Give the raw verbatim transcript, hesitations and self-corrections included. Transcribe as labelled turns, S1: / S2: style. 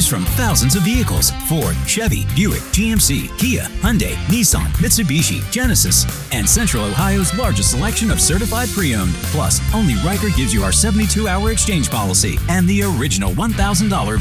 S1: choose from thousands of vehicles: Ford, Chevy, Buick, G M C, Kia, Hyundai, Nissan, Mitsubishi, Genesis, and Central Ohio's largest selection of certified pre-owned. Plus, only Riker gives you our seventy-two hour exchange policy and the original one thousand dollars